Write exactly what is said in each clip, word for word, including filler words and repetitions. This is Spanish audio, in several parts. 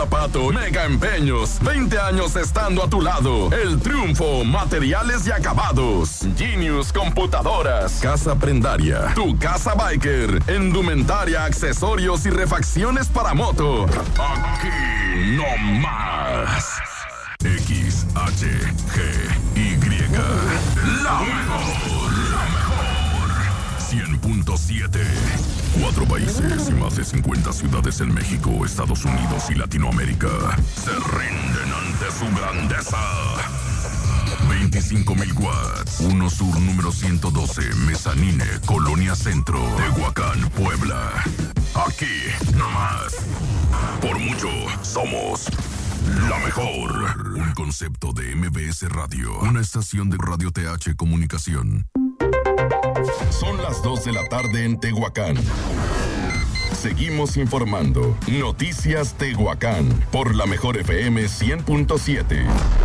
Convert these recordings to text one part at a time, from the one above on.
Zapato, Mega Empeños, veinte años estando a tu lado. El Triunfo, materiales y acabados. Genius Computadoras, Casa Prendaria, Tu Casa Biker, Indumentaria, accesorios y refacciones para moto. Aquí no más. X, H, G, Y. La mejor, la mejor. cien punto siete. Cuatro países y más de cincuenta ciudades en México, Estados Unidos y Latinoamérica se rinden ante su grandeza. veinticinco mil watts. uno Sur número ciento doce, Mezanine, Colonia Centro, Tehuacán, Puebla. Aquí nomás. Por mucho, somos la mejor. Un concepto de M B S Radio, una estación de Radio T H Comunicación. Son las dos de la tarde en Tehuacán. Seguimos informando. Noticias Tehuacán por la mejor F M cien punto siete.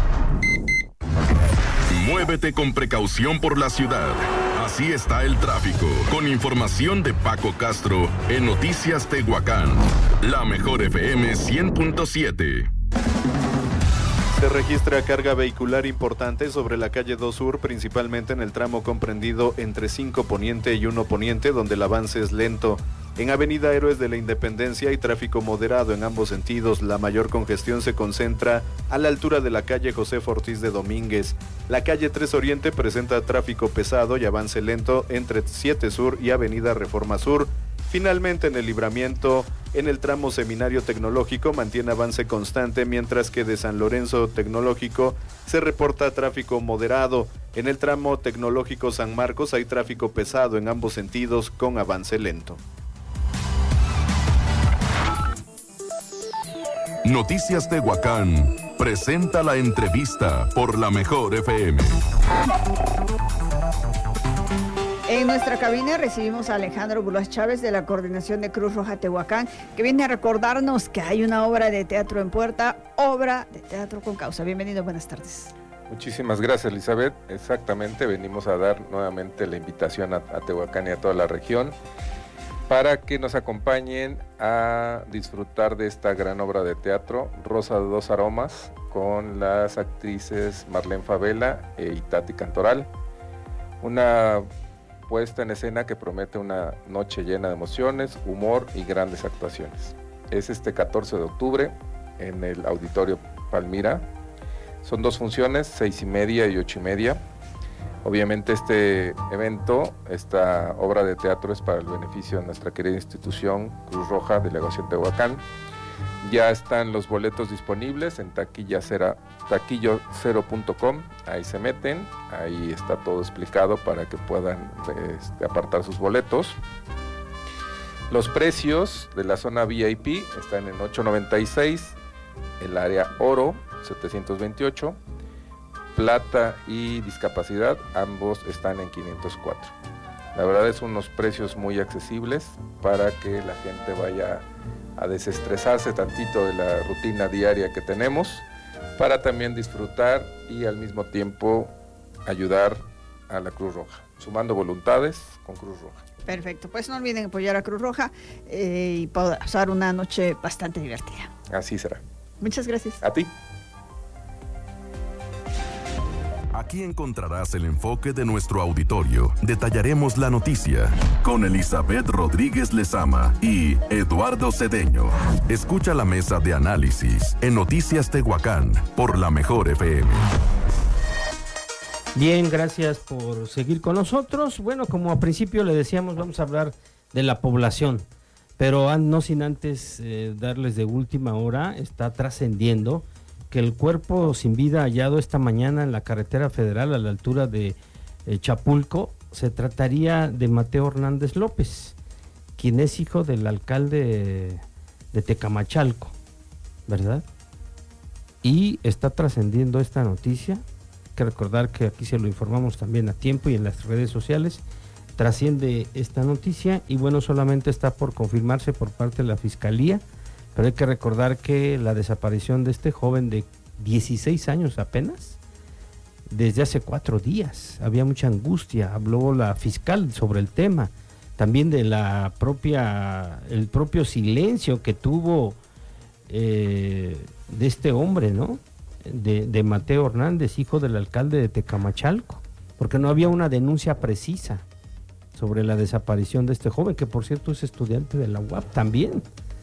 Muévete con precaución por la ciudad. Así está el tráfico. Con información de Paco Castro en Noticias Tehuacán. La mejor F M cien punto siete. Se registra carga vehicular importante sobre la calle dos Sur, principalmente en el tramo comprendido entre cinco Poniente y uno Poniente, donde el avance es lento. En Avenida Héroes de la Independencia hay tráfico moderado en ambos sentidos. La mayor congestión se concentra a la altura de la calle José Ortiz de Domínguez. La calle tres Oriente presenta tráfico pesado y avance lento entre siete Sur y Avenida Reforma Sur. Finalmente, en el libramiento, en el tramo Seminario Tecnológico, mantiene avance constante, mientras que de San Lorenzo Tecnológico se reporta tráfico moderado. En el tramo Tecnológico San Marcos hay tráfico pesado en ambos sentidos con avance lento. Noticias Tehuacán presenta la entrevista por la mejor F M. En nuestra cabina recibimos a Alejandro Blas Chávez de la Coordinación de Cruz Roja Tehuacán, que viene a recordarnos que hay una obra de teatro en puerta, obra de teatro con causa. Bienvenido, buenas tardes. Muchísimas gracias, Elizabeth. Exactamente, venimos a dar nuevamente la invitación a, a Tehuacán y a toda la región para que nos acompañen a disfrutar de esta gran obra de teatro, Rosa de dos Aromas, con las actrices Marlene Favela e Itati Cantoral. Una puesta en escena que promete una noche llena de emociones, humor y grandes actuaciones. Es este catorce de octubre en el Auditorio Palmira. Son dos funciones, seis y media y ocho y media. Obviamente este evento, esta obra de teatro es para el beneficio de nuestra querida institución Cruz Roja, Delegación Tehuacán. Ya están los boletos disponibles en taquilla cero, taquillo cero punto com, ahí se meten, ahí está todo explicado para que puedan este, apartar sus boletos. Los precios de la zona V I P están en ocho noventa y seis, el área oro setecientos veintiocho, plata y discapacidad ambos están en quinientos cuatro. La verdad es unos precios muy accesibles para que la gente vaya a desestresarse tantito de la rutina diaria que tenemos, para también disfrutar y al mismo tiempo ayudar a la Cruz Roja, sumando voluntades con Cruz Roja. Perfecto, pues no olviden apoyar a Cruz Roja eh, y pasar una noche bastante divertida. Así será. Muchas gracias. A ti. Aquí encontrarás el enfoque de nuestro auditorio. Detallaremos la noticia con Elizabeth Rodríguez Lezama y Eduardo Cedeño. Escucha la mesa de análisis en Noticias Tehuacán por la mejor F M. Bien, gracias por seguir con nosotros. Bueno, como a principio le decíamos, vamos a hablar de la población, pero no sin antes eh, darles de última hora, está trascendiendo que el cuerpo sin vida hallado esta mañana en la carretera federal a la altura de eh, Chapulco, se trataría de Mateo Hernández López, quien es hijo del alcalde de Tecamachalco, ¿verdad? Y está trascendiendo esta noticia. Hay que recordar que aquí se lo informamos también a tiempo y en las redes sociales. Trasciende esta noticia y bueno, solamente está por confirmarse por parte de la Fiscalía. Pero hay que recordar que la desaparición de este joven de dieciséis años apenas, desde hace cuatro días, había mucha angustia, habló la fiscal sobre el tema, también de la propia, el propio silencio que tuvo eh, de este hombre, ¿no? De, de Mateo Hernández, hijo del alcalde de Tecamachalco, porque no había una denuncia precisa sobre la desaparición de este joven, que por cierto es estudiante de la U A P también.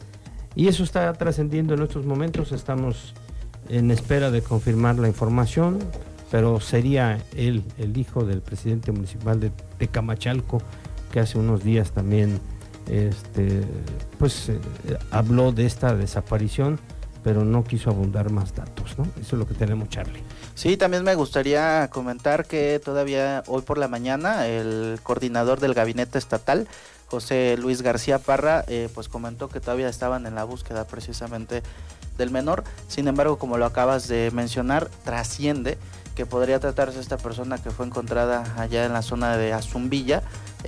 Y eso está trascendiendo en estos momentos, estamos en espera de confirmar la información, pero sería él, el hijo del presidente municipal de Tecamachalco, que hace unos días también este, pues, eh, habló de esta desaparición, pero no quiso abundar más datos, ¿no? Eso es lo que tenemos, Charlie. Sí, también me gustaría comentar que todavía hoy por la mañana el coordinador del gabinete estatal, José Luis García Parra, eh, pues comentó que todavía estaban en la búsqueda precisamente del menor. Sin embargo, como lo acabas de mencionar, trasciende que podría tratarse de esta persona que fue encontrada allá en la zona de Azumbilla,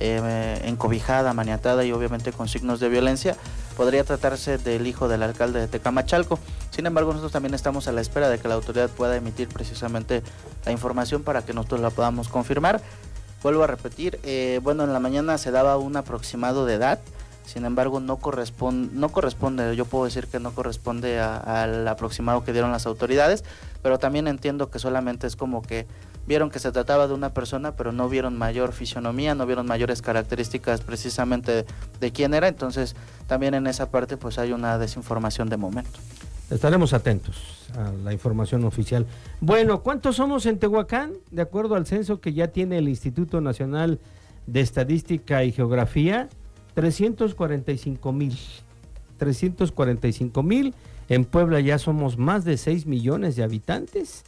eh, encobijada, maniatada y obviamente con signos de violencia. Podría tratarse del hijo del alcalde de Tecamachalco. Sin embargo, nosotros también estamos a la espera de que la autoridad pueda emitir precisamente la información para que nosotros la podamos confirmar. Vuelvo a repetir, eh, bueno, en la mañana se daba un aproximado de edad, sin embargo no corresponde, no corresponde, yo puedo decir que no corresponde a, al aproximado que dieron las autoridades, pero también entiendo que solamente es como que vieron que se trataba de una persona, pero no vieron mayor fisionomía, no vieron mayores características precisamente de, de quién era, entonces también en esa parte pues hay una desinformación de momento. Estaremos atentos a la información oficial. Bueno, ¿cuántos somos en Tehuacán? De acuerdo al censo que ya tiene el Instituto Nacional de Estadística y Geografía, trescientos cuarenta y cinco mil. trescientos cuarenta y cinco mil. En Puebla ya somos más de seis millones de habitantes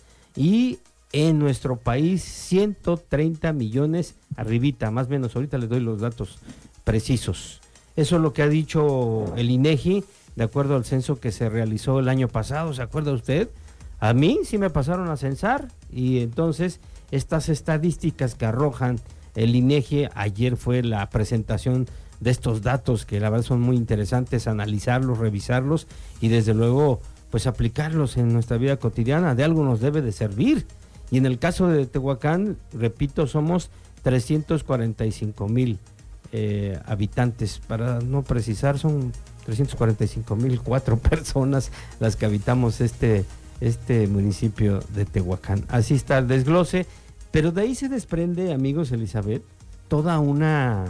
y en nuestro país ciento treinta millones arribita, más o menos. Ahorita les doy los datos precisos. Eso es lo que ha dicho el INEGI, de acuerdo al censo que se realizó el año pasado. ¿Se acuerda usted? A mí sí me pasaron a censar y entonces estas estadísticas que arrojan el INEGI, ayer fue la presentación de estos datos que la verdad son muy interesantes, analizarlos, revisarlos y desde luego pues aplicarlos en nuestra vida cotidiana. De algo nos debe de servir. Y en el caso de Tehuacán, repito, somos trescientos cuarenta y cinco mil eh, habitantes. Para no precisar, son trescientos cuarenta y cinco mil cuatro personas las que habitamos este, este municipio de Tehuacán. Así está el desglose, pero de ahí se desprende, amigos, Elizabeth, toda una,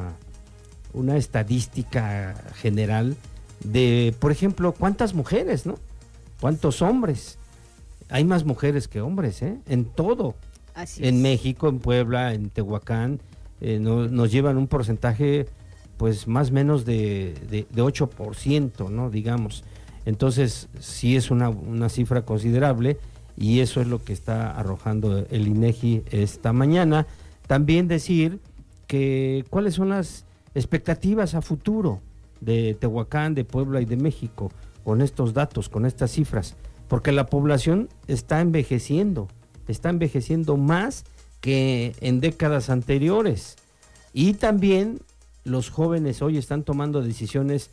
una estadística general de, por ejemplo, cuántas mujeres, ¿no? ¿Cuántos hombres? Hay más mujeres que hombres, ¿eh? En todo. Así en es. México, en Puebla, en Tehuacán, eh, no, nos llevan un porcentaje pues más o menos de, de, de ocho por ciento, ¿no? Digamos. Entonces, sí es una, una cifra considerable y eso es lo que está arrojando el INEGI esta mañana. También decir que cuáles son las expectativas a futuro de Tehuacán, de Puebla y de México con estos datos, con estas cifras, porque la población está envejeciendo, está envejeciendo más que en décadas anteriores y también los jóvenes hoy están tomando decisiones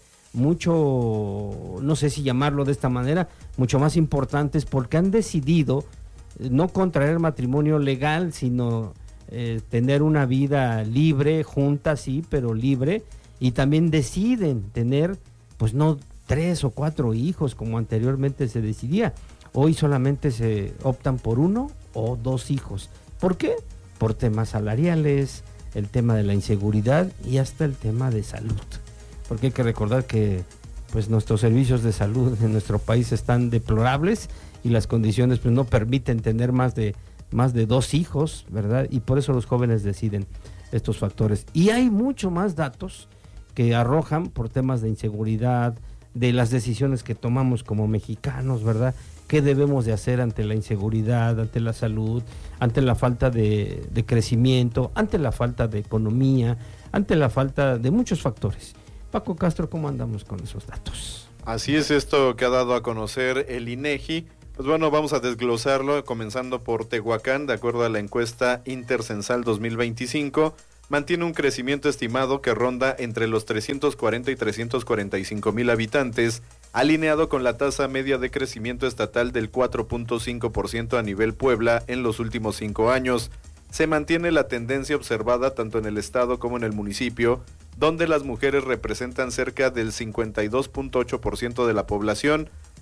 mucho, no sé si llamarlo de esta manera, mucho más importantes porque han decidido no contraer matrimonio legal, sino eh, tener una vida libre, junta sí, pero libre, y también deciden tener, pues no tres o cuatro hijos como anteriormente se decidía. Hoy solamente se optan por uno o dos hijos. ¿Por qué? Por temas salariales, el tema de la inseguridad y hasta el tema de salud. Porque hay que recordar que pues nuestros servicios de salud en nuestro país están deplorables y las condiciones pues no permiten tener más de más de dos hijos, ¿verdad? Y por eso los jóvenes deciden estos factores. Y hay mucho más datos que arrojan por temas de inseguridad, de las decisiones que tomamos como mexicanos, ¿verdad? ¿Qué debemos de hacer ante la inseguridad, ante la salud, ante la falta de, de crecimiento, ante la falta de economía, ante la falta de muchos factores? Paco Castro, ¿cómo andamos con esos datos? Así es esto que ha dado a conocer el INEGI. Pues bueno, vamos a desglosarlo, comenzando por Tehuacán. De acuerdo a la encuesta Intercensal dos mil veinticinco, mantiene un crecimiento estimado que ronda entre los trescientos cuarenta y trescientos cuarenta y cinco mil habitantes, alineado con la tasa media de crecimiento estatal del cuatro punto cinco por ciento a nivel Puebla en los últimos cinco años. Se mantiene la tendencia observada tanto en el estado como en el municipio, donde las mujeres representan cerca del cincuenta y dos punto ocho por ciento de la población,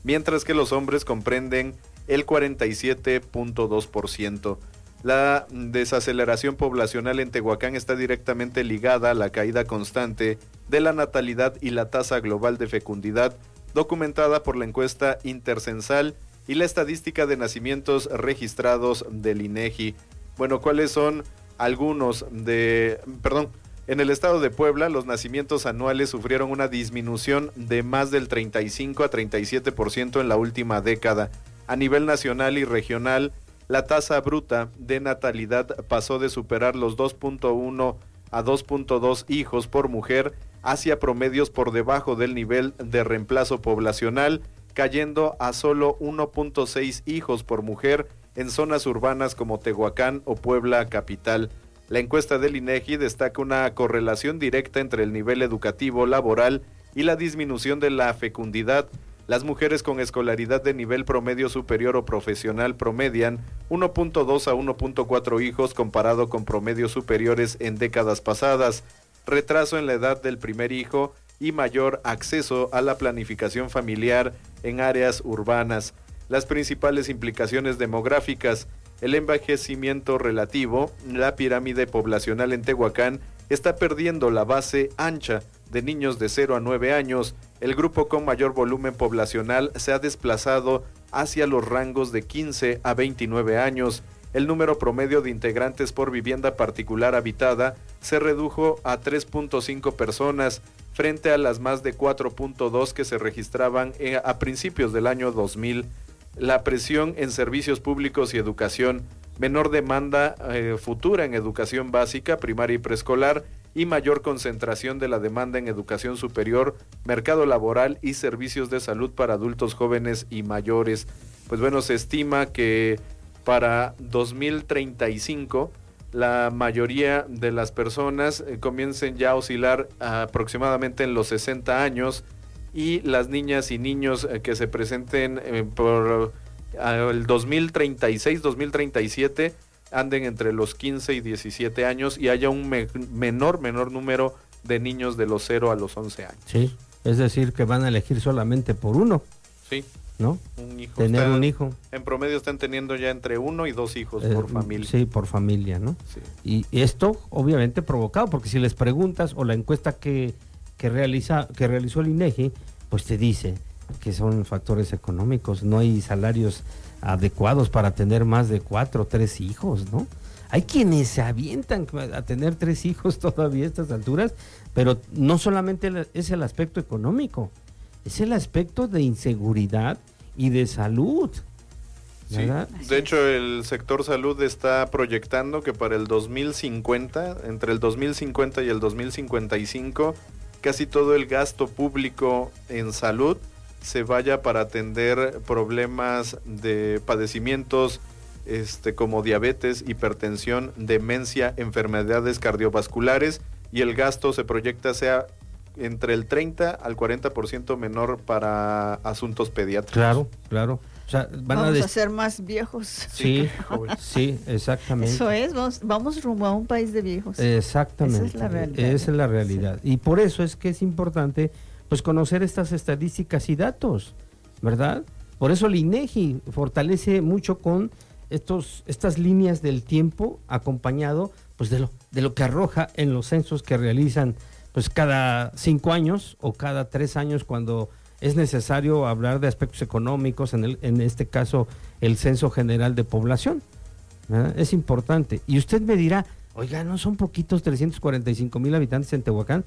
mientras que los hombres comprenden el cuarenta y siete punto dos por ciento. La desaceleración poblacional en Tehuacán está directamente ligada a la caída constante de la natalidad y la tasa global de fecundidad, documentada por la encuesta intercensal y la estadística de nacimientos registrados del INEGI. Bueno, ¿cuáles son algunos de... Perdón, en el estado de Puebla, los nacimientos anuales sufrieron una disminución de más del treinta y cinco a treinta y siete por ciento en la última década. A nivel nacional y regional, la tasa bruta de natalidad pasó de superar los dos punto uno a dos punto dos hijos por mujer hacia promedios por debajo del nivel de reemplazo poblacional, cayendo a solo uno punto seis hijos por mujer en zonas urbanas como Tehuacán o Puebla capital. La encuesta del INEGI destaca una correlación directa entre el nivel educativo, laboral y la disminución de la fecundidad. Las mujeres con escolaridad de nivel promedio superior o profesional promedian uno punto dos a uno punto cuatro hijos comparado con promedios superiores en décadas pasadas, retraso en la edad del primer hijo y mayor acceso a la planificación familiar en áreas urbanas. Las principales implicaciones demográficas: el envejecimiento relativo. La pirámide poblacional en Tehuacán está perdiendo la base ancha de niños de cero a nueve años. El grupo con mayor volumen poblacional se ha desplazado hacia los rangos de quince a veintinueve años. El número promedio de integrantes por vivienda particular habitada se redujo a tres punto cinco personas, frente a las más de cuatro punto dos que se registraban a principios del año dos mil. La presión en servicios públicos y educación, menor demanda eh, futura en educación básica, primaria y preescolar, y mayor concentración de la demanda en educación superior, mercado laboral y servicios de salud para adultos jóvenes y mayores. Pues bueno, se estima que para dos mil treinta y cinco la mayoría de las personas eh, comiencen ya a oscilar aproximadamente en los sesenta años, y las niñas y niños eh, que se presenten eh, por eh, el dos mil treinta y seis, dos mil treinta y siete anden entre los quince y diecisiete años, y haya un me menor, menor número de niños de los cero a los once años. Sí, es decir, que van a elegir solamente por uno. Sí. ¿No? Un hijo. Tener Está, un hijo. En promedio están teniendo ya entre uno y dos hijos eh, por familia. Sí, por familia, ¿no? Sí. Y, y esto obviamente provocado, porque si les preguntas, o la encuesta que, que, realiza, que realizó el INEGI, pues te dice que son factores económicos, no hay salarios adecuados para tener más de cuatro o tres hijos, ¿no? Hay quienes se avientan a tener tres hijos todavía a estas alturas, pero no solamente es el aspecto económico, es el aspecto de inseguridad y de salud, ¿verdad? Sí. De hecho, el sector salud está proyectando que para el dos mil cincuenta, entre el dos mil cincuenta y el dos mil cincuenta y cinco, casi todo el gasto público en salud se vaya para atender problemas de padecimientos este, como diabetes, hipertensión, demencia, enfermedades cardiovasculares, y el gasto se proyecta sea entre el treinta al cuarenta por ciento menor para asuntos pediátricos. Claro, claro. O sea, van vamos a, a ser más viejos. Sí, sí, exactamente. Eso es, vamos, vamos rumbo a un país de viejos. Exactamente. Esa es la realidad. Esa es la realidad. Sí. Y por eso es que es importante pues conocer estas estadísticas y datos, ¿verdad? Por eso el INEGI fortalece mucho con estos estas líneas del tiempo, acompañado pues de lo de lo que arroja en los censos que realizan pues cada cinco años o cada tres años, cuando es necesario hablar de aspectos económicos, en el en este caso el Censo General de Población, ¿verdad? Es importante. Y usted me dirá, oiga, ¿no son poquitos trescientos cuarenta y cinco mil habitantes en Tehuacán?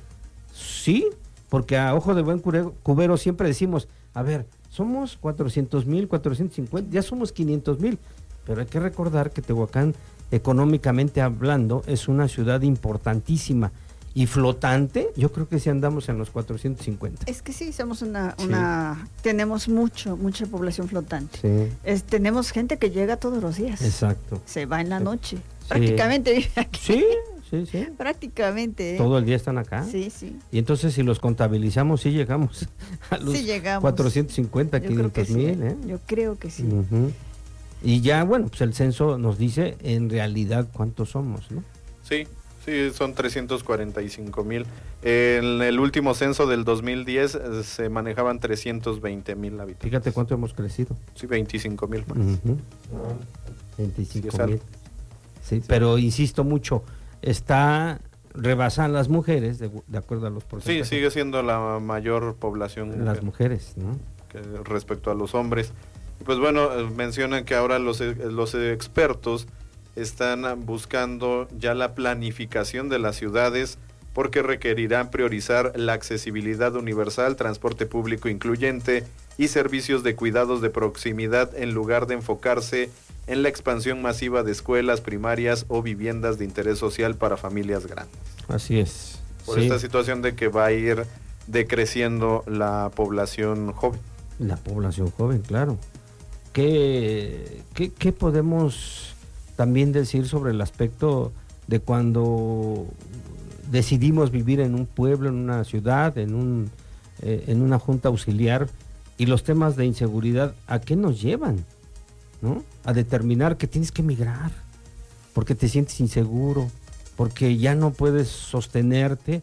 Sí, porque a ojo de buen cubero siempre decimos, a ver, somos cuatrocientos mil, cuatrocientos cincuenta, ya somos quinientos mil, pero hay que recordar que Tehuacán, económicamente hablando, es una ciudad importantísima y flotante. Yo creo que sí andamos en los cuatrocientos cincuenta. Es que sí, somos una, una sí. tenemos mucho, mucha población flotante. Sí. Es, tenemos gente que llega todos los días. Exacto. Se va en la noche. Sí. Prácticamente vive aquí. Sí, sí, sí. Prácticamente. ¿eh? Todo el día están acá. Sí, sí. Y entonces si los contabilizamos, sí llegamos a los sí llegamos. cuatrocientos cincuenta, Yo quinientos mil. Sí. ¿eh? Yo creo que sí. Uh-huh. Y ya, bueno, pues el censo nos dice en realidad cuántos somos, ¿no? Sí, Sí, son trescientos cuarenta y cinco mil. En el último censo del dos mil diez eh, se manejaban trescientos veinte mil habitantes. Fíjate cuánto hemos crecido. Sí, veinticinco mil más. Uh-huh. veinticinco Sí, mil. Sí, pero insisto mucho, está rebasan las mujeres, de, de acuerdo a los Sí, porcentajes. sigue siendo la mayor población Las mujer mujeres, ¿no? que respecto a los hombres. Y pues bueno, eh, mencionan que ahora los, eh, los expertos están buscando ya la planificación de las ciudades porque requerirán priorizar la accesibilidad universal, transporte público incluyente y servicios de cuidados de proximidad en lugar de enfocarse en la expansión masiva de escuelas primarias o viviendas de interés social para familias grandes. Así es. Por sí. esta situación de que va a ir decreciendo la población joven. La población joven, claro. ¿Qué, qué, qué podemos también decir sobre el aspecto de cuando decidimos vivir en un pueblo, en una ciudad, en, un, eh, en una junta auxiliar, y los temas de inseguridad, ¿a qué nos llevan? ¿No? A determinar que tienes que emigrar, porque te sientes inseguro, porque ya no puedes sostenerte,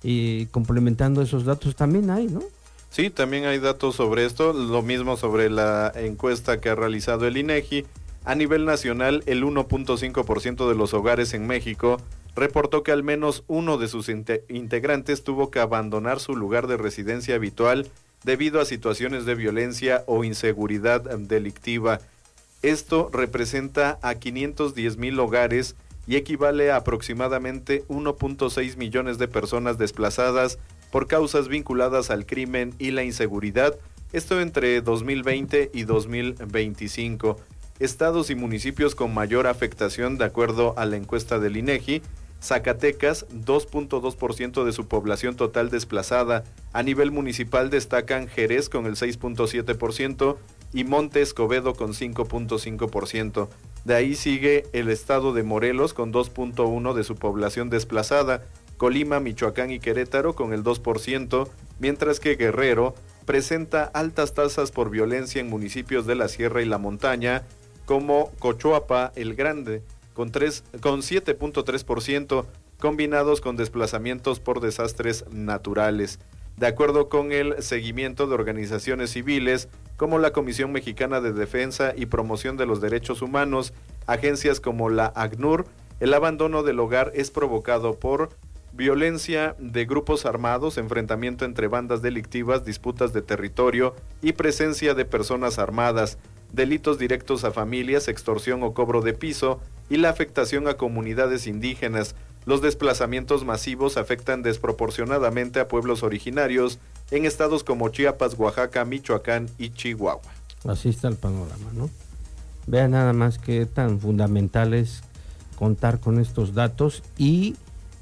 y complementando esos datos también hay, ¿no? Sí, también hay datos sobre esto, lo mismo sobre la encuesta que ha realizado el INEGI. A nivel nacional, el uno punto cinco por ciento de los hogares en México reportó que al menos uno de sus integrantes tuvo que abandonar su lugar de residencia habitual debido a situaciones de violencia o inseguridad delictiva. Esto representa a quinientos diez mil hogares y equivale a aproximadamente uno punto seis millones de personas desplazadas por causas vinculadas al crimen y la inseguridad, esto entre dos mil veinte y dos mil veinticinco. Estados y municipios con mayor afectación, de acuerdo a la encuesta del INEGI: Zacatecas, dos punto dos por ciento de su población total desplazada. A nivel municipal destacan Jerez con el seis punto siete por ciento y Monte Escobedo con cinco punto cinco por ciento. De ahí sigue el estado de Morelos con dos punto uno por ciento de su población desplazada, Colima, Michoacán y Querétaro con el dos por ciento, mientras que Guerrero presenta altas tasas por violencia en municipios de la Sierra y la Montaña, como Cochuapa el Grande, con, con siete punto tres por ciento, combinados con desplazamientos por desastres naturales. De acuerdo con el seguimiento de organizaciones civiles, como la Comisión Mexicana de Defensa y Promoción de los Derechos Humanos, agencias como la ACNUR, el abandono del hogar es provocado por violencia de grupos armados, enfrentamiento entre bandas delictivas, disputas de territorio y presencia de personas armadas, delitos directos a familias, extorsión o cobro de piso y la afectación a comunidades indígenas. Los desplazamientos masivos afectan desproporcionadamente a pueblos originarios en estados como Chiapas, Oaxaca, Michoacán y Chihuahua. Así está el panorama, ¿no? Vean nada más qué tan fundamental es contar con estos datos y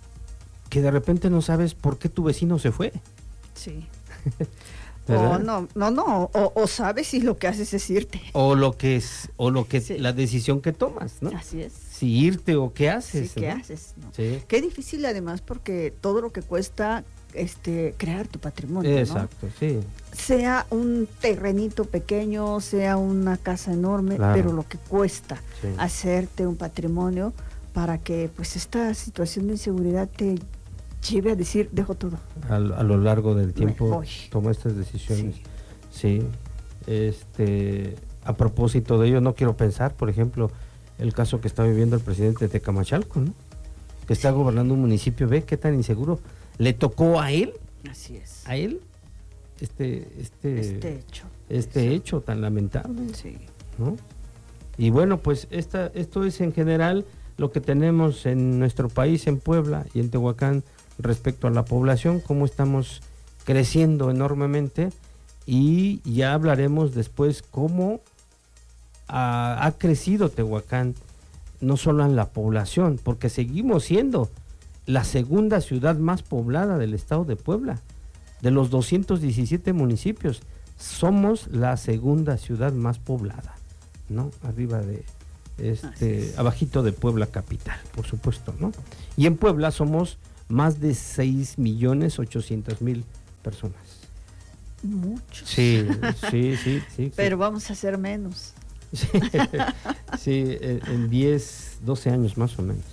que de repente no sabes por qué tu vecino se fue. Sí. ¿Verdad? O no, no, no, o, o sabes si lo que haces es irte. O lo que es, o lo que Sí. la decisión que tomas, ¿no? Así es. Si irte o qué haces. Sí, ¿qué ¿no? haces? ¿no? Sí. Qué difícil además porque todo lo que cuesta este crear tu patrimonio, ¿no? Exacto, sí. Sea un terrenito pequeño, sea una casa enorme, Claro. pero lo que cuesta Sí. hacerte un patrimonio para que pues esta situación de inseguridad te lleve a decir, dejo todo. A, a lo largo del tiempo voy. toma estas decisiones. Sí. Este, a propósito de ello, no quiero pensar, por ejemplo, el caso que está viviendo el presidente de Tecamachalco, ¿no? Que está gobernando un municipio, ve qué tan inseguro. Le tocó a él, Así es. a él, este, este, Este hecho. este hecho tan lamentable, Sí. ¿no? Y bueno, pues esta, esto es en general lo que tenemos en nuestro país, en Puebla y en Tehuacán, respecto a la población, cómo estamos creciendo enormemente, y ya hablaremos después cómo ha, ha crecido Tehuacán, no solo en la población, porque seguimos siendo la segunda ciudad más poblada del estado de Puebla. De los doscientos diecisiete municipios, somos la segunda ciudad más poblada, ¿no? Arriba de, este, abajito de Puebla capital, por supuesto, ¿no? Y en Puebla somos más de seis millones ochocientos mil personas. Muchos. Sí, sí, sí, sí. Pero vamos a hacer menos. Sí, sí, en, en diez, doce años más o menos.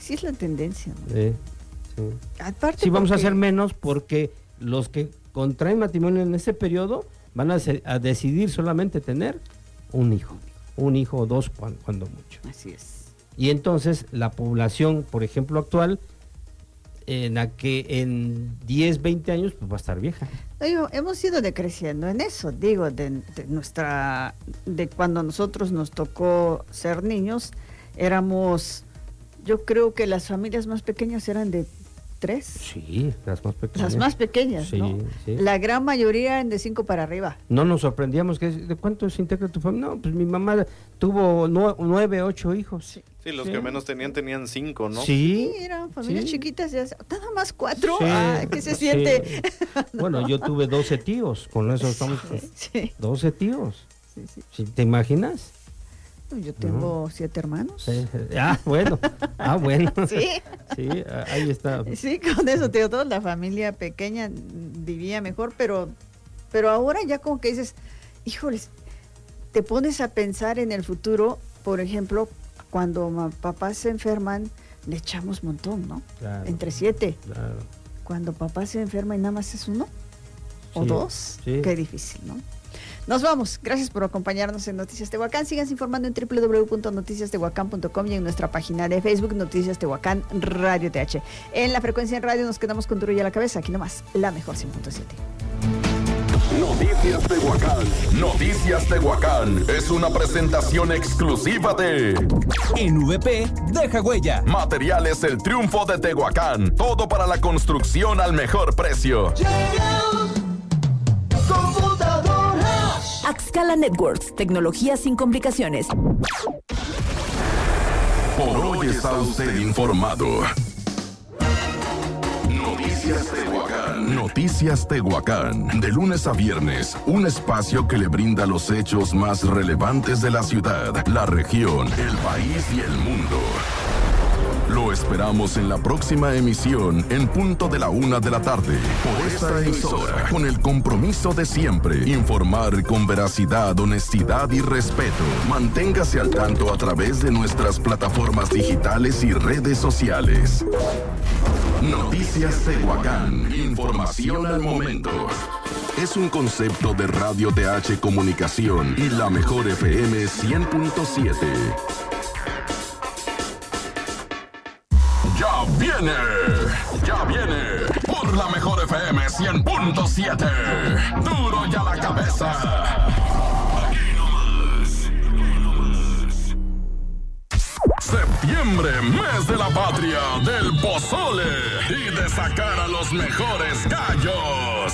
Sí es la tendencia, ¿no? Eh, sí. Aparte Sí, vamos a porque- hacer menos porque los que contraen matrimonio en ese periodo van a, se- a decidir solamente tener un hijo, un hijo o dos cuando, cuando mucho. Así es. Y entonces la población, por ejemplo, actual, en la que en diez, veinte años pues va a estar vieja. Digo, hemos ido decreciendo en eso, digo, de, de nuestra, de cuando nosotros nos tocó ser niños, éramos, yo creo que las familias más pequeñas eran de tres, Sí, las más pequeñas. las más pequeñas, Sí, ¿no? sí. La gran mayoría eran de cinco para arriba. No nos sorprendíamos que ¿de cuántos se integra tu familia? No, pues mi mamá tuvo nue- nueve, ocho hijos. Sí, Sí, los Sí. que menos tenían, tenían cinco, ¿no? Sí, sí. eran familias sí. chiquitas, ya, nada más cuatro, Sí, ah, ¿qué se sí. siente? Bueno, yo tuve doce tíos, con eso estamos. Sí, doce tíos. sí, sí. ¿Sí, ¿te imaginas? Yo tengo siete hermanos. Sí. Ah, bueno. Ah, bueno. Sí. Sí, ah, ahí está. Sí, con eso te digo, toda la familia pequeña mm, vivía mejor, pero, pero ahora ya como que dices, híjoles, te pones a pensar en el futuro, por ejemplo, cuando ma- papás se enferman, le echamos montón, ¿no? Claro, Entre siete. claro. Cuando papá se enferma y nada más es uno o Sí, dos, sí. qué difícil, ¿no? Nos vamos. Gracias por acompañarnos en Noticias Tehuacán. Síganse informando en doble u doble u doble u punto noticias tehuacán punto com y en nuestra página de Facebook Noticias Tehuacán Radio T H. En la frecuencia en radio nos quedamos con Duro y a la cabeza. Aquí nomás, la mejor cien punto siete. Noticias Tehuacán. Noticias Tehuacán es una presentación exclusiva de En V P, deja huella. Materiales El Triunfo de Tehuacán. Todo para la construcción al mejor precio. Axcala Networks, tecnología sin complicaciones. Por hoy está usted informado. Noticias Tehuacán. Noticias Tehuacán. De lunes a viernes, un espacio que le brinda los hechos más relevantes de la ciudad, la región, el país y el mundo. Lo esperamos en la próxima emisión, en punto de la una de la tarde, por esta emisora, con el compromiso de siempre, informar con veracidad, honestidad y respeto. Manténgase al tanto a través de nuestras plataformas digitales y redes sociales. Noticias Tehuacán, información al momento. Es un concepto de Radio T H Comunicación y la mejor F M cien punto siete. ¡Ya viene! ¡Ya viene! Por la mejor F M cien punto siete. Duro y a la cabeza. Aquí nomás. Septiembre, mes de la patria, del pozole y de sacar a los mejores gallos.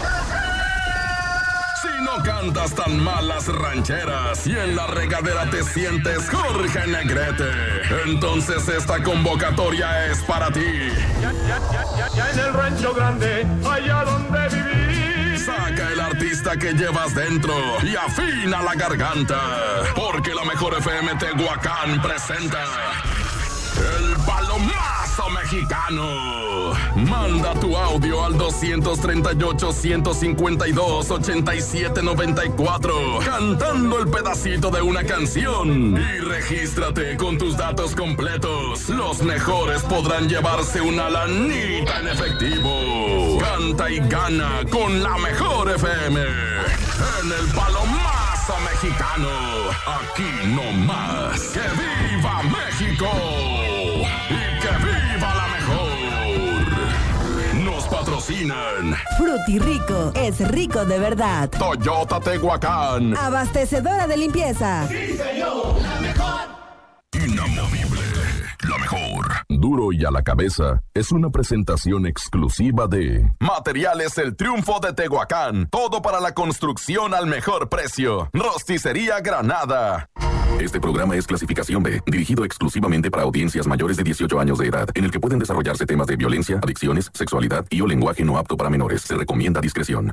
Si no cantas tan mal las rancheras y en la regadera te sientes Jorge Negrete, entonces esta convocatoria es para ti. Ya, ya, ya, ya, ya en el rancho grande, allá donde viví. Saca el artista que llevas dentro y afina la garganta, porque la mejor F M Tehuacán presenta el Palomazo Mexicano. Manda tu audio al dos treinta y ocho, ciento cincuenta y dos, ochenta y siete noventa y cuatro cantando el pedacito de una canción y regístrate con tus datos completos. Los mejores podrán llevarse una lanita en efectivo. Canta y gana con la mejor F M en el Palomazo Mexicano. Aquí no más. ¡Que viva México! ¡Y que viva la mejor! Nos patrocinan Fruti Rico es rico de verdad. Toyota Tehuacán. Abastecedora de limpieza. Inamovible. La mejor. Duro y a la cabeza es una presentación exclusiva de Materiales El Triunfo de Tehuacán. Todo para la construcción al mejor precio. Rosticería Granada. Este programa es clasificación B, dirigido exclusivamente para audiencias mayores de dieciocho años de edad, en el que pueden desarrollarse temas de violencia, adicciones, sexualidad y o lenguaje no apto para menores. Se recomienda discreción.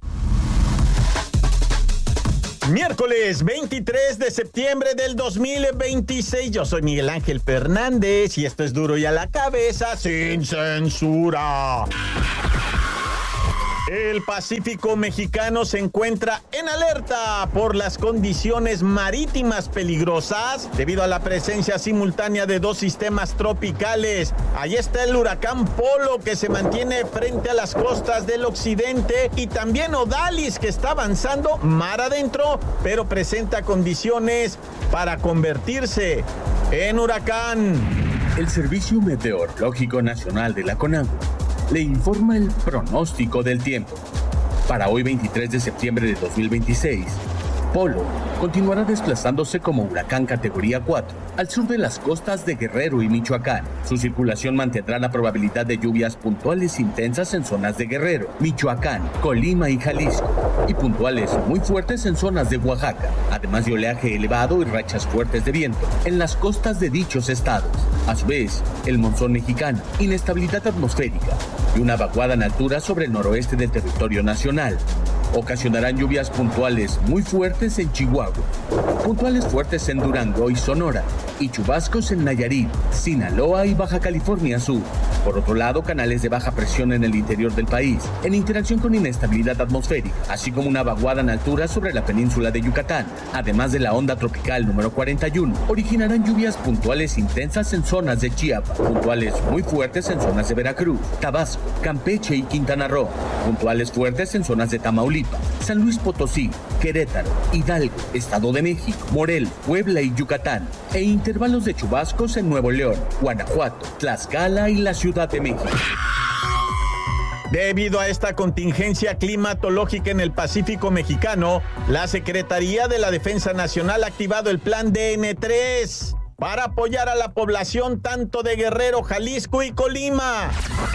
Miércoles veintitrés de septiembre del dos mil veintiséis. Yo soy Miguel Ángel Fernández y esto es Duro y a la Cabeza sin censura. El Pacífico mexicano se encuentra en alerta por las condiciones marítimas peligrosas debido a la presencia simultánea de dos sistemas tropicales. Ahí está el huracán Polo, que se mantiene frente a las costas del occidente, y también Odalis, que está avanzando mar adentro, pero presenta condiciones para convertirse en huracán. El Servicio Meteorológico Nacional de la CONAGUA le informa el pronóstico del tiempo. Para hoy veintitrés de septiembre de dos mil veintiséis, Polo continuará desplazándose como huracán categoría cuatro al sur de las costas de Guerrero y Michoacán. Su circulación mantendrá la probabilidad de lluvias puntuales intensas en zonas de Guerrero, Michoacán, Colima y Jalisco, y puntuales muy fuertes en zonas de Oaxaca, además de oleaje elevado y rachas fuertes de viento en las costas de dichos estados. A su vez, el monzón mexicano, inestabilidad atmosférica y una vaguada en altura sobre el noroeste del territorio nacional ocasionarán lluvias puntuales muy fuertes en Chihuahua, puntuales fuertes en Durango y Sonora, y chubascos en Nayarit, Sinaloa y Baja California Sur. Por otro lado, canales de baja presión en el interior del país, en interacción con inestabilidad atmosférica, así como una vaguada en altura sobre la península de Yucatán, además de la onda tropical número cuarenta y uno, originarán lluvias puntuales intensas en zonas de Chiapas, puntuales muy fuertes en zonas de Veracruz, Tabasco, Campeche y Quintana Roo, puntuales fuertes en zonas de Tamaulipas, San Luis Potosí, Querétaro, Hidalgo, Estado de México, Morelos, Puebla y Yucatán, e intervalos de chubascos en Nuevo León, Guanajuato, Tlaxcala y la Ciudad de México. Debido a esta contingencia climatológica en el Pacífico mexicano, la Secretaría de la Defensa Nacional ha activado el Plan D N tres para apoyar a la población tanto de Guerrero, Jalisco y Colima.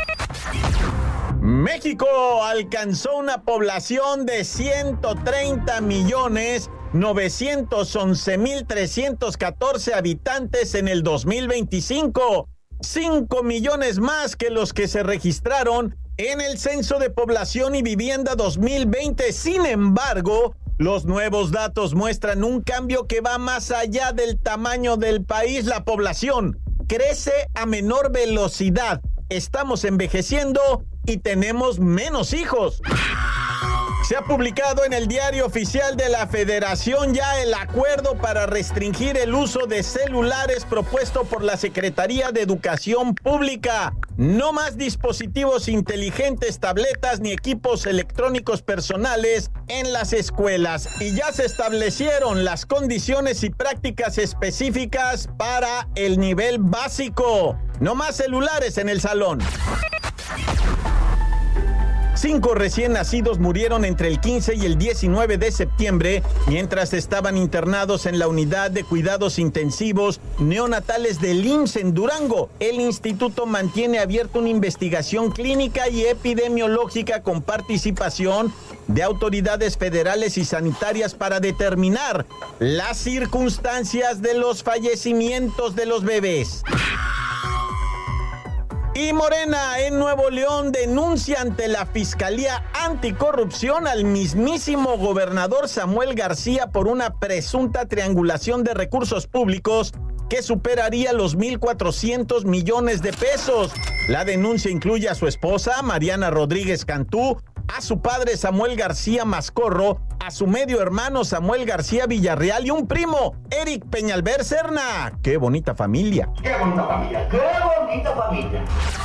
México alcanzó una población de ciento treinta millones novecientos once mil trescientos catorce habitantes en el dos mil veinticinco, cinco millones más que los que se registraron en el Censo de Población y Vivienda dos mil veinte. Sin embargo, los nuevos datos muestran un cambio que va más allá del tamaño del país. La población crece a menor velocidad. Estamos envejeciendo y tenemos menos hijos. Se ha publicado en el Diario Oficial de la Federación ya el acuerdo para restringir el uso de celulares propuesto por la Secretaría de Educación Pública. No más dispositivos inteligentes, tabletas ni equipos electrónicos personales en las escuelas. Y ya se establecieron las condiciones y prácticas específicas para el nivel básico. No más celulares en el salón. Cinco recién nacidos murieron entre el quince y el diecinueve de septiembre mientras estaban internados en la unidad de cuidados intensivos neonatales del I M S S en Durango. El instituto mantiene abierta una investigación clínica y epidemiológica con participación de autoridades federales y sanitarias para determinar las circunstancias de los fallecimientos de los bebés. Y Morena en Nuevo León denuncia ante la Fiscalía Anticorrupción al mismísimo gobernador Samuel García por una presunta triangulación de recursos públicos que superaría los mil cuatrocientos millones de pesos. La denuncia incluye a su esposa, Mariana Rodríguez Cantú, a su padre Samuel García Mascorro, a su medio hermano Samuel García Villarreal y un primo, Eric Peñalver Serna. ¡Qué bonita familia! ¡Qué bonita familia! ¡Qué bonita familia!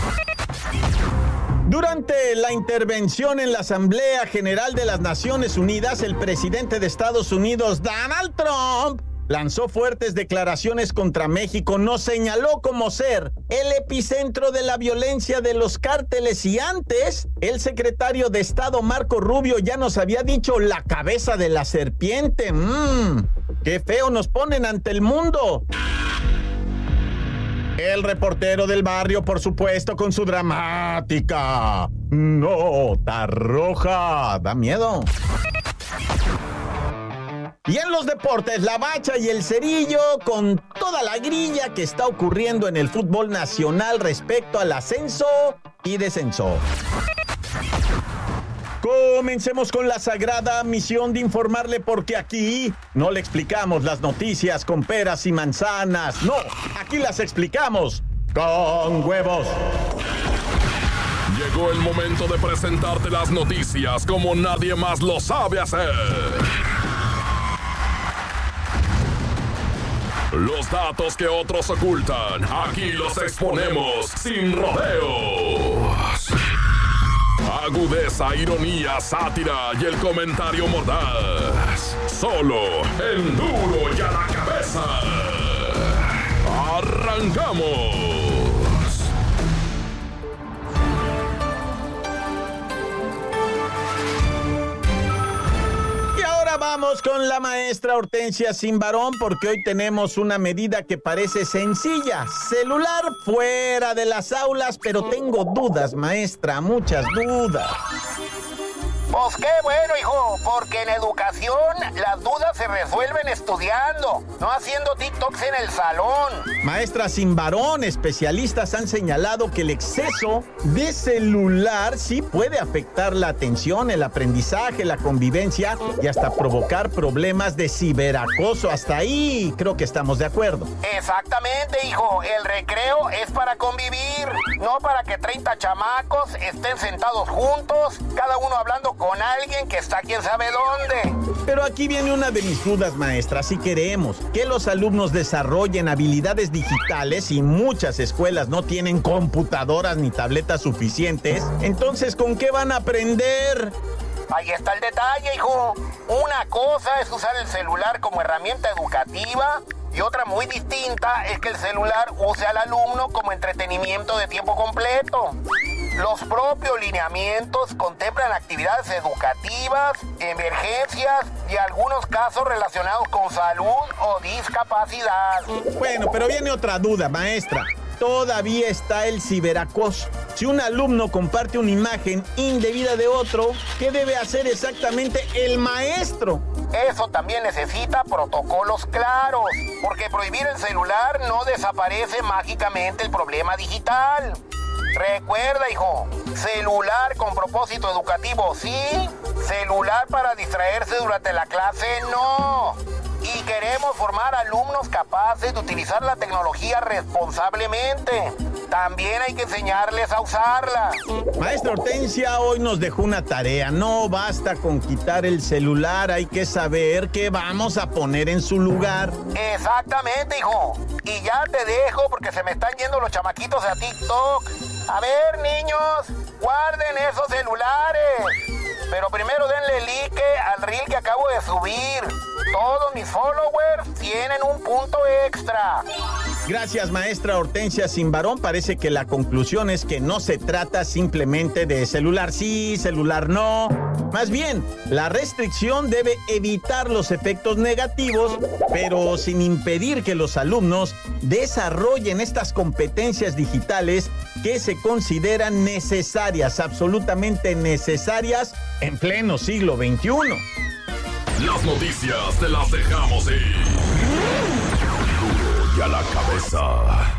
Durante la intervención en la Asamblea General de las Naciones Unidas, el presidente de Estados Unidos, Donald Trump, lanzó fuertes declaraciones contra México. Nos señaló como ser el epicentro de la violencia de los cárteles y antes el secretario de Estado Marco Rubio ya nos había dicho la cabeza de la serpiente. Mmm, qué feo nos ponen ante el mundo. El reportero del barrio, por supuesto, con su dramática nota roja. Da miedo. Y en los deportes, la Bacha y el Cerillo con toda la grilla que está ocurriendo en el fútbol nacional respecto al ascenso y descenso. Comencemos con la sagrada misión de informarle, porque aquí no le explicamos las noticias con peras y manzanas. No, aquí las explicamos con huevos. Llegó el momento de presentarte las noticias como nadie más lo sabe hacer. Los datos que otros ocultan, aquí los exponemos sin rodeos. Agudeza, ironía, sátira y el comentario mordaz. Solo en Duro y a la Cabeza. ¡Arrancamos! Vamos con la maestra Hortensia Zimbarón, porque hoy tenemos una medida que parece sencilla. Celular fuera de las aulas, pero tengo dudas, maestra, muchas dudas. Pues qué bueno, hijo, porque en educación las dudas se resuelven estudiando, no haciendo TikToks en el salón. Maestra Zimbarón, especialistas han señalado que el exceso de celular sí puede afectar la atención, el aprendizaje, la convivencia y hasta provocar problemas de ciberacoso. Hasta ahí creo que estamos de acuerdo. Exactamente, hijo, el recreo es para convivir, no para que treinta chamacos estén sentados juntos, cada uno hablando con alguien que está quién sabe dónde. Pero aquí viene una de mis dudas, maestra. Si queremos que los alumnos desarrollen habilidades digitales y muchas escuelas no tienen computadoras ni tabletas suficientes, entonces ¿con qué van a aprender? Ahí está el detalle, hijo. Una cosa es usar el celular como herramienta educativa y otra muy distinta es que el celular use al alumno como entretenimiento de tiempo completo. Los propios lineamientos contemplan actividades educativas, emergencias y algunos casos relacionados con salud o discapacidad. Bueno, pero viene otra duda, maestra. Todavía está el ciberacoso. Si un alumno comparte una imagen indebida de otro, ¿qué debe hacer exactamente el maestro? Eso también necesita protocolos claros, porque prohibir el celular no desaparece mágicamente el problema digital. Recuerda, hijo, celular con propósito educativo sí, celular para distraerse durante la clase no. Y queremos formar alumnos capaces de utilizar la tecnología responsablemente. También hay que enseñarles a usarla. Maestra Hortensia hoy nos dejó una tarea. No basta con quitar el celular, hay que saber qué vamos a poner en su lugar. Exactamente, hijo. Y ya te dejo porque se me están yendo los chamaquitos a TikTok. A ver, niños, guarden esos celulares. Pero primero denle like al reel que acabo de subir. Todos mis followers tienen un punto extra. Gracias, maestra Hortensia Zimbarón. Parece que la conclusión es que no se trata simplemente de celular sí, celular no. Más bien, la restricción debe evitar los efectos negativos, pero sin impedir que los alumnos desarrollen estas competencias digitales que se consideran necesarias, absolutamente necesarias, en pleno siglo veintiuno. Las noticias te las dejamos ir. Duro y a la Cabeza.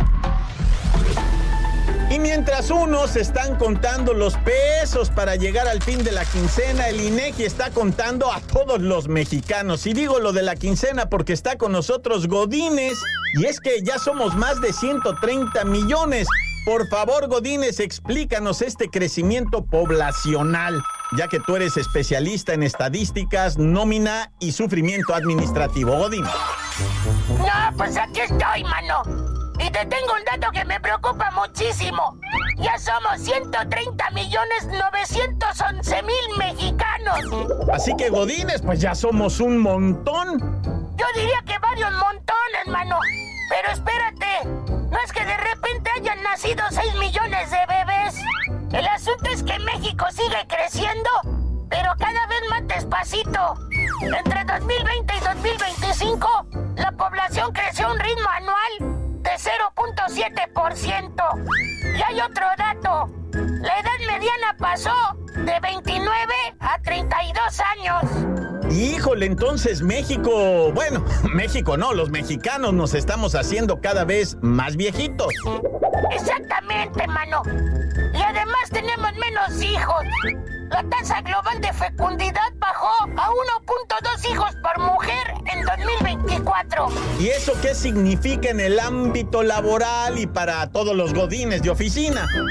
Y mientras unos están contando los pesos para llegar al fin de la quincena, el INEGI está contando a todos los mexicanos. Y digo lo de la quincena porque está con nosotros Godínez, y es que ya somos más de ciento treinta millones. Por favor, Godínez, explícanos este crecimiento poblacional, ya que tú eres especialista en estadísticas, nómina y sufrimiento administrativo. Godínez. No, pues aquí estoy, mano. Y te tengo un dato que me preocupa muchísimo. Ya somos ciento treinta millones novecientos once mil mexicanos. Así que, Godínez, pues ya somos un montón. Yo diría que varios montones, mano. Pero espérate, no es que de repente hayan nacido seis millones de bebés. El asunto es que México sigue creciendo, pero cada vez más despacito. Entre dos mil veinte y dos mil veinticinco, la población creció a un ritmo anual de cero punto siete por ciento. Y hay otro dato. La edad mediana pasó de veintinueve a treinta y dos años. Híjole, entonces México... Bueno, México no, los mexicanos nos estamos haciendo cada vez más viejitos. Exactamente, mano. Y además tenemos menos hijos. La tasa global de fecundidad bajó a uno punto dos hijos por mujer en dos mil veinticuatro. ¿Y eso qué significa en el ámbito laboral y para todos los godines de oficina? Que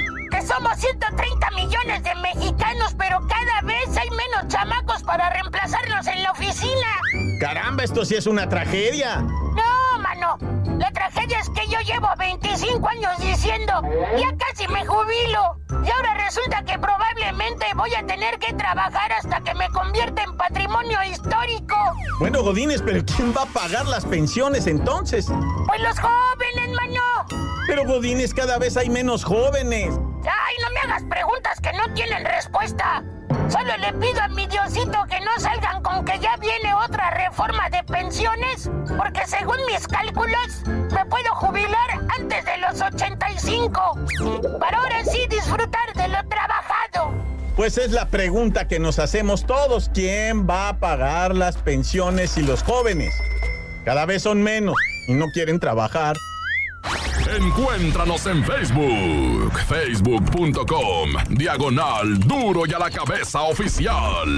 somos ciento treinta millones de mexicanos, pero cada vez hay menos chamacos para reemplazarnos en la oficina. Caramba, esto sí es una tragedia. No, mano. La tragedia es que yo llevo veinticinco años diciendo, ya casi me jubilo. Y ahora resulta que probablemente voy a tener que trabajar hasta que me convierta en patrimonio histórico. Bueno, Godínez, pero ¿quién va a pagar las pensiones entonces? Pues los jóvenes, mano. Pero, Godínez, cada vez hay menos jóvenes. Ay, no me hagas preguntas que no tienen respuesta. Solo le pido a mi Diosito que no salgan con que ya viene otra reforma de pensiones, porque según mis cálculos, me puedo jubilar antes de los ochenta y cinco, para ahora sí disfrutar de lo trabajado. Pues es la pregunta que nos hacemos todos. ¿Quién va a pagar las pensiones y los jóvenes? Cada vez son menos y no quieren trabajar. Encuéntranos en Facebook, facebook punto com, diagonal Duro y a la Cabeza Oficial.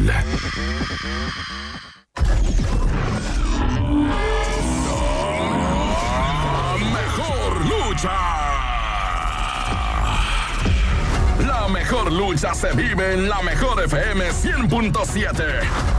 La mejor lucha. La mejor lucha se vive en la mejor F M cien punto siete.